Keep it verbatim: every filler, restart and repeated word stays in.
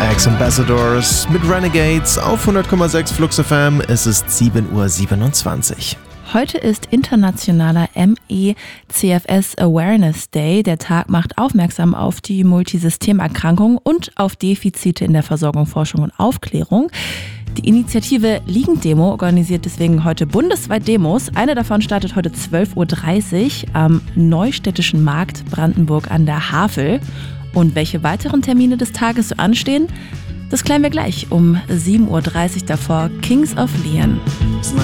Ex-Ambassadors mit Renegades auf hundert Komma sechs Flux F M. Es ist sieben Uhr siebenundzwanzig. Heute ist internationaler M E C F S Awareness Day. Der Tag macht aufmerksam auf die Multisystemerkrankung und auf Defizite in der Versorgung, Forschung und Aufklärung. Die Initiative Liegendemo organisiert deswegen heute bundesweit Demos. Eine davon startet heute zwölf Uhr dreißig am Neustädtischen Markt Brandenburg an der Havel. Und welche weiteren Termine des Tages so anstehen, das klären wir gleich um sieben Uhr dreißig davor. Kings of Leon.